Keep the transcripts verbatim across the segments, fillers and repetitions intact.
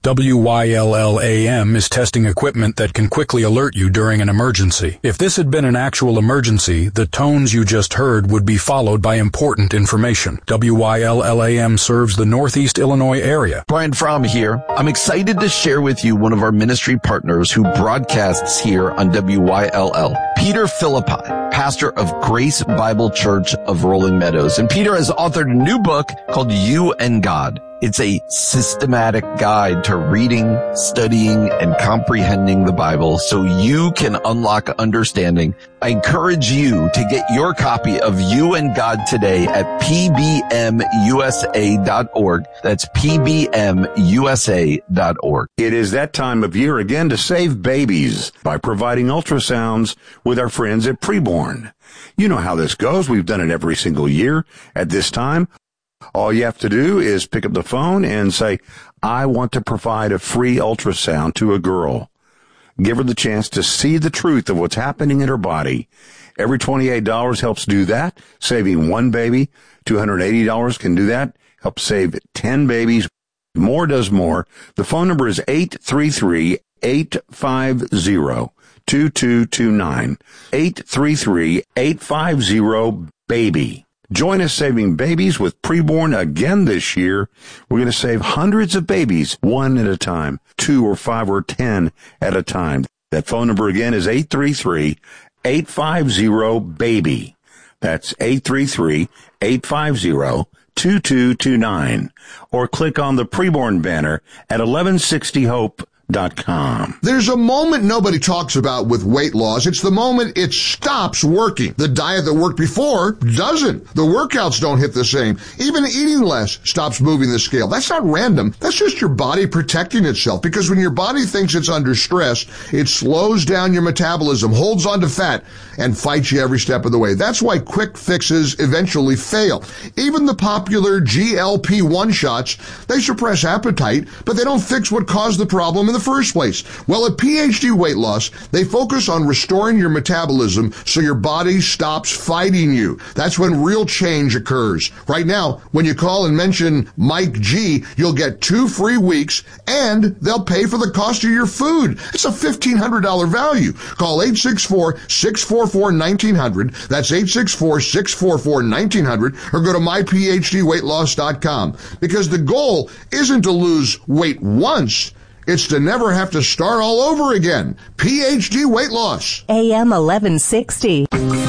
W Y L L A M is testing equipment that can quickly alert you during an emergency. If this had been an actual emergency, the tones you just heard would be followed by important information. W Y L L A M serves the Northeast Illinois area. Brian Fromm here. I'm excited to share with you one of our ministry partners who broadcasts here on W Y L L. Peter Philippi, pastor of Grace Bible Church of Rolling Meadows. And Peter has authored a new book called You and God. It's a systematic guide to reading, studying, and comprehending the Bible so you can unlock understanding. I encourage you to get your copy of You and God today at P B M U S A dot org. That's P B M U S A dot org. It is that time of year again to save babies by providing ultrasounds with our friends at Preborn. You know how this goes. We've done it every single year at this time. All you have to do is pick up the phone and say, I want to provide a free ultrasound to a girl. Give her the chance to see the truth of what's happening in her body. Every twenty-eight dollars helps do that, saving one baby. two hundred eighty dollars can do that, help save ten babies. More does more. The phone number is eight three three, eight five zero, two two two nine. eight three three, eight five zero, BABY. Join us saving babies with Preborn again this year. We're going to save hundreds of babies, one at a time, two or five or ten at a time. That phone number again is eight three three, eight five zero, BABY. That's eight three three, eight five zero, two two two nine. Or click on the Preborn banner at eleven sixty hope dot com. There's a moment nobody talks about with weight loss. It's the moment it stops working. The diet that worked before doesn't. The workouts don't hit the same. Even eating less stops moving the scale. That's not random. That's just your body protecting itself, because when your body thinks it's under stress, it slows down your metabolism, holds onto fat, and fights you every step of the way. That's why quick fixes eventually fail. Even the popular G L P one shots, they suppress appetite, but they don't fix what caused the problem in the first place. Well, at P H D Weight Loss, they focus on restoring your metabolism so your body stops fighting you. That's when real change occurs. Right now, when you call and mention Mike G, you'll get two free weeks, and they'll pay for the cost of your food. It's a fifteen hundred dollars value. Call eight six four, six four four, one nine zero zero. That's eight six four, six four four, one nine zero zero, or go to my P H D weight loss dot com. Because the goal isn't to lose weight once, it's to never have to start all over again. P H D Weight Loss. A M eleven sixty.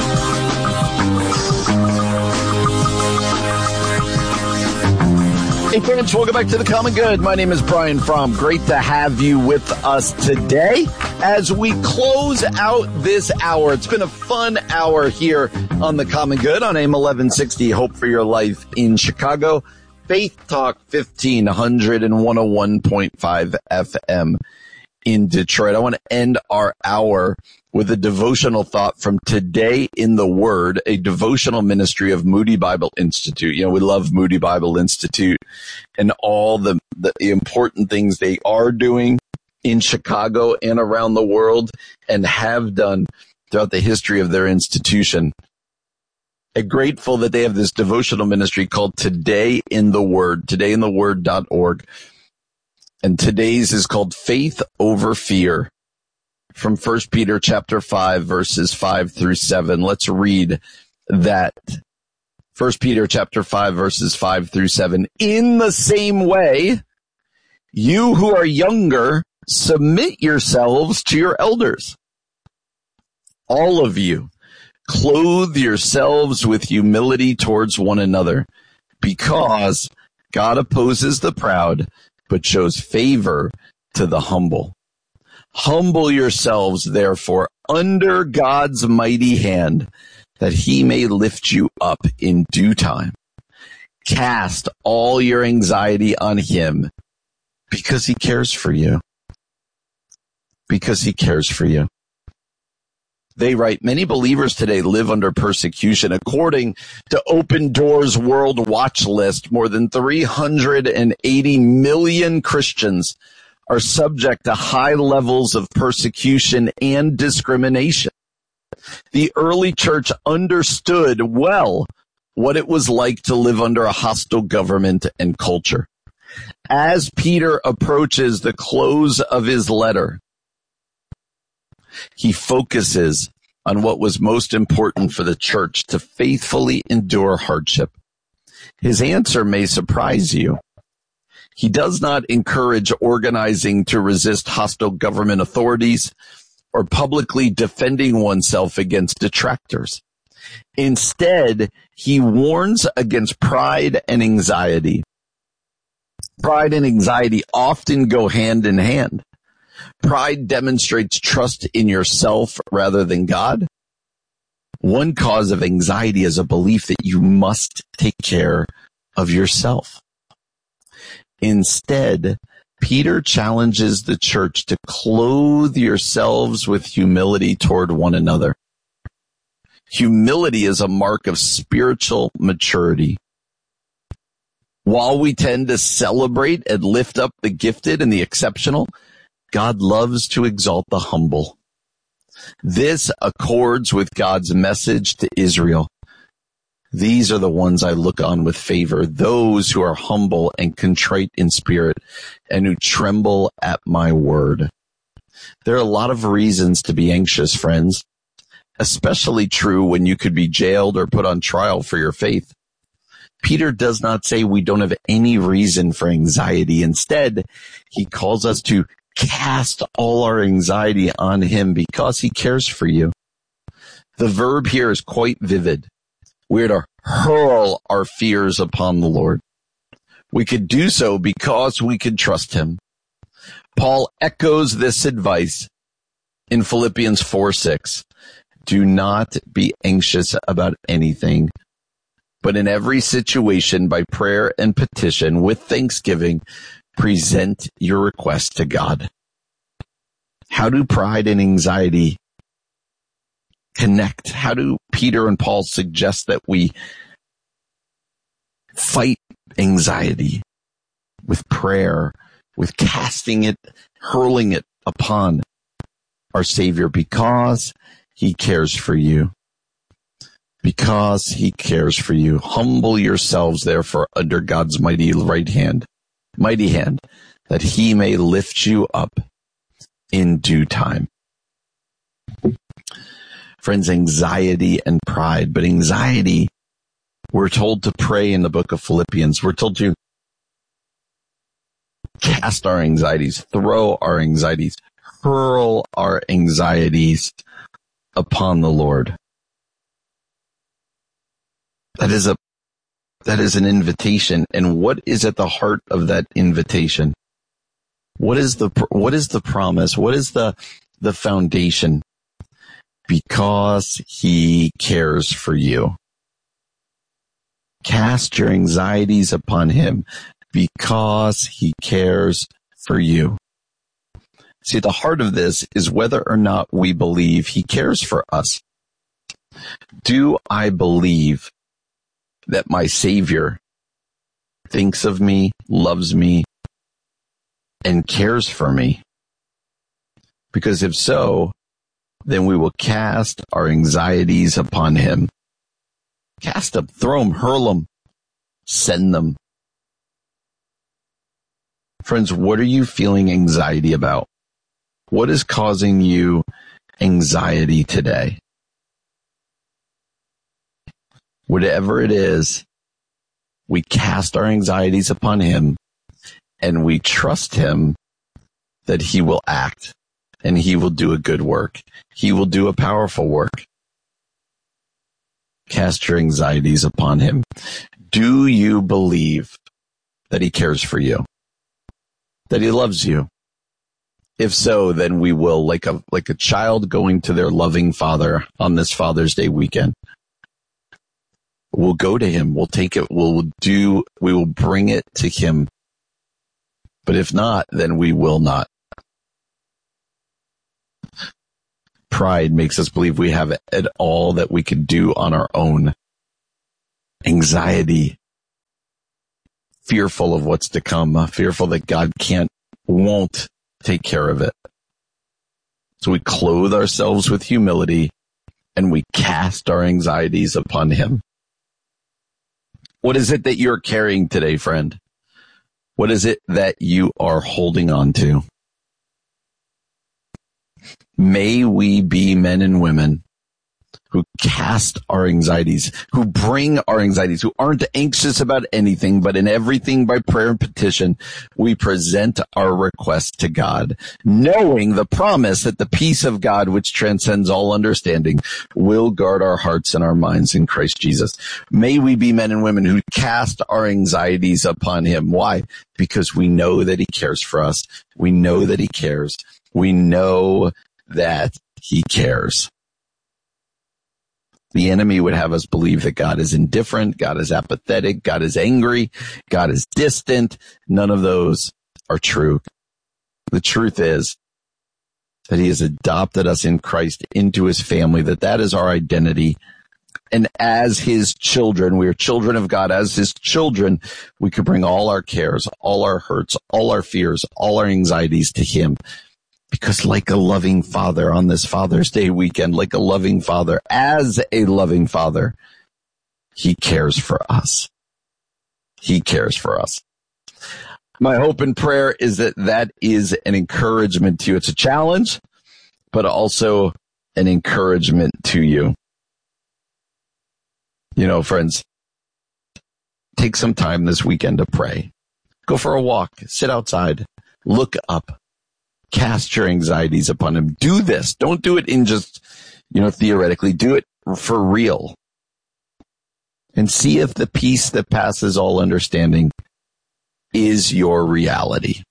Hey friends, welcome back to The Common Good. My name is Brian Fromm. Great to have you with us today as we close out this hour. It's been a fun hour here on The Common Good on A M eleven sixty, Hope for Your Life in Chicago. Faith Talk fifteen hundred and one oh one point five F M in Detroit. I want to end our hour with a devotional thought from Today in the Word, a devotional ministry of Moody Bible Institute. You know, we love Moody Bible Institute and all the, the important things they are doing in Chicago and around the world and have done throughout the history of their institution. I'm grateful that they have this devotional ministry called Today in the Word, today in the word dot org. And today's is called Faith Over Fear, from First Peter chapter five, verses five through seven. Let's read that. First Peter chapter five, verses five through seven. In the same way, you who are younger, submit yourselves to your elders. All of you, clothe yourselves with humility towards one another, because God opposes the proud, but shows favor to the humble. Humble yourselves, therefore, under God's mighty hand, that he may lift you up in due time. Cast all your anxiety on him, because he cares for you. Because he cares for you. They write, many believers today live under persecution. According to Open Doors World Watch List, more than three hundred eighty million Christians are subject to high levels of persecution and discrimination. The early church understood well what it was like to live under a hostile government and culture. As Peter approaches the close of his letter, he focuses on what was most important for the church: to faithfully endure hardship. His answer may surprise you. He does not encourage organizing to resist hostile government authorities or publicly defending oneself against detractors. Instead, he warns against pride and anxiety. Pride and anxiety often go hand in hand. Pride demonstrates trust in yourself rather than God. One cause of anxiety is a belief that you must take care of yourself. Instead, Peter challenges the church to clothe yourselves with humility toward one another. Humility is a mark of spiritual maturity. While we tend to celebrate and lift up the gifted and the exceptional, God loves to exalt the humble. This accords with God's message to Israel. These are the ones I look on with favor, those who are humble and contrite in spirit and who tremble at my word. There are a lot of reasons to be anxious, friends, especially true when you could be jailed or put on trial for your faith. Peter does not say we don't have any reason for anxiety. Instead, he calls us to cast all our anxiety on him because he cares for you. The verb here is quite vivid. We're to hurl our fears upon the Lord. We could do so because we can trust him. Paul echoes this advice in Philippians four six. Do not be anxious about anything, but in every situation, by prayer and petition, with thanksgiving, present your request to God. How do pride and anxiety connect? How do Peter and Paul suggest that we fight anxiety? With prayer, with casting it, hurling it upon our Savior, because he cares for you. Because he cares for you. Humble yourselves, therefore, under God's mighty right hand, mighty hand, that he may lift you up in due time. Friends, anxiety and pride, but anxiety, we're told to pray in the book of Philippians. We're told to cast our anxieties, throw our anxieties, hurl our anxieties upon the Lord. That is a, that is an invitation. And what is at the heart of that invitation? What is the, what is the promise? What is the, the foundation? Because he cares for you. Cast your anxieties upon him because he cares for you. See, the heart of this is whether or not we believe he cares for us. Do I believe that my Savior thinks of me, loves me, and cares for me? Because if so, then we will cast our anxieties upon him. Cast them, throw them, hurl them, send them. Friends, what are you feeling anxiety about? What is causing you anxiety today? Whatever it is, we cast our anxieties upon him and we trust him that he will act and he will do a good work. He will do a powerful work. Cast your anxieties upon him. Do you believe that he cares for you? That he loves you? If so, then we will, like a, like a child going to their loving father on this Father's Day weekend. We'll go to him. We'll take it. We'll do, we will bring it to him. But if not, then we will not. Pride makes us believe we have it all that we can do on our own. Anxiety, fearful of what's to come, fearful that God can't, won't take care of it. So we clothe ourselves with humility and we cast our anxieties upon him. What is it that you're carrying today, friend? What is it that you are holding on to? May we be men and women who cast our anxieties, who bring our anxieties, who aren't anxious about anything, but in everything by prayer and petition, we present our request to God, knowing the promise that the peace of God, which transcends all understanding, will guard our hearts and our minds in Christ Jesus. May we be men and women who cast our anxieties upon him. Why? Because we know that he cares for us. We know that he cares. We know that he cares. The enemy would have us believe that God is indifferent, God is apathetic, God is angry, God is distant. None of those are true. The truth is that he has adopted us in Christ into his family, that that is our identity. And as his children, we are children of God. As his children, we could bring all our cares, all our hurts, all our fears, all our anxieties to him. Because like a loving father on this Father's Day weekend, like a loving father, as a loving father, he cares for us. He cares for us. My hope and prayer is that that is an encouragement to you. It's a challenge, but also an encouragement to you. You know, friends, take some time this weekend to pray. Go for a walk, sit outside, look up. Cast your anxieties upon him. Do this. Don't do it in just, you know, theoretically. Do it for real. And see if the peace that passes all understanding is your reality.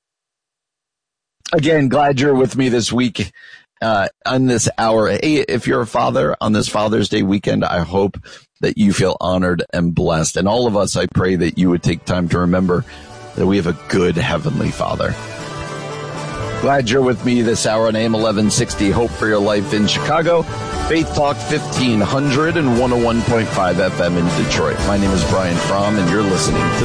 Again, glad you're with me this week, uh, on this hour. Hey, if you're a father on this Father's Day weekend, I hope that you feel honored and blessed. And all of us, I pray that you would take time to remember that we have a good Heavenly Father. Glad you're with me this hour on A M eleven sixty, Hope for Your Life in Chicago, Faith Talk fifteen hundred and one oh one point five F M in Detroit. My name is Brian Fromm, and you're listening to